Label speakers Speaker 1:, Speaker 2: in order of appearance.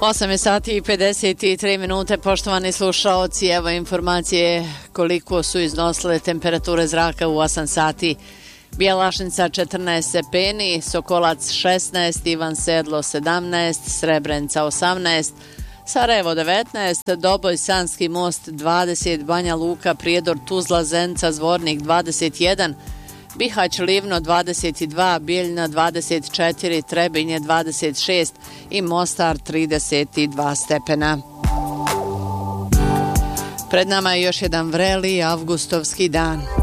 Speaker 1: 8 je sati i 53 minute, poštovani slušaoci, evo informacije koliko su iznosile temperature zraka u 8 sati. Bjelašnica 14 stepeni, Sokolac 16, Ivan Sedlo 17, Srebrenica 18, Sarajevo 19, Doboj, Sanski most 20, Banja Luka, Prijedor, Tuzla, Zenica, Zvornik 21, Bihać, Livno 22, Bijeljina 24, Trebinje 26 i Mostar 32 stepena. Pred nama je još jedan vreli avgustovski dan.